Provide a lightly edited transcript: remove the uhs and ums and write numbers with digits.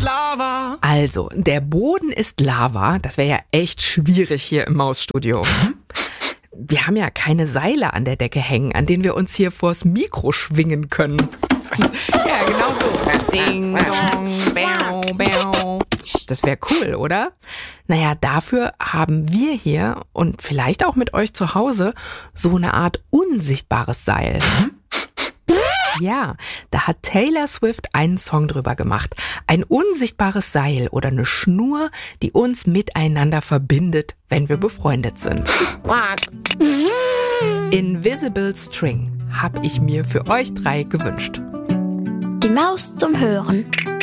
Lava. Also, der Boden ist Lava. Das wäre ja echt schwierig hier im Mausstudio. Wir haben ja keine Seile an der Decke hängen, an denen wir uns hier vors Mikro schwingen können. Ja, genau so. Ding, dong, bäu, bäu. Das wäre cool, oder? Naja, dafür haben wir hier und vielleicht auch mit euch zu Hause so eine Art unsichtbares Seil. Ja, da hat Taylor Swift einen Song drüber gemacht. Ein unsichtbares Seil oder eine Schnur, die uns miteinander verbindet, wenn wir befreundet sind. Invisible String habe ich mir für euch 3 gewünscht. Die Maus zum Hören.